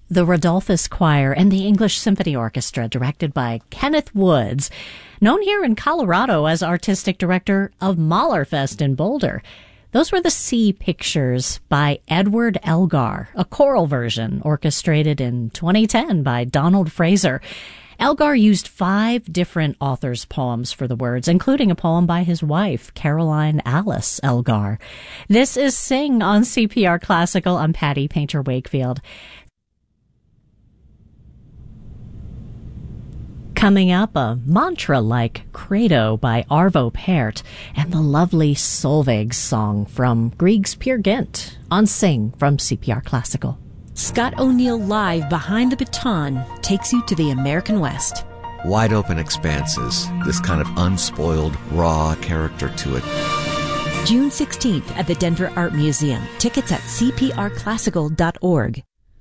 the Rodolphus Choir, and the English Symphony Orchestra, directed by Kenneth Woods, known here in Colorado as artistic director of Mahlerfest in Boulder. Those were the Sea Pictures by Edward Elgar, a choral version orchestrated in 2010 by Donald Fraser. Elgar used 5 different authors' poems for the words, including a poem by his wife, Caroline Alice Elgar. This is Sing on CPR Classical. I'm Patty Painter Wakefield. Coming up, a mantra like Credo by Arvo Pärt and the lovely Solveig song from Grieg's Peer Gynt on Sing from CPR Classical. Scott O'Neill Live Behind the Baton takes you to the American West. Wide open expanses, this kind of unspoiled, raw character to it. June 16th at the Denver Art Museum. Tickets at cprclassical.org.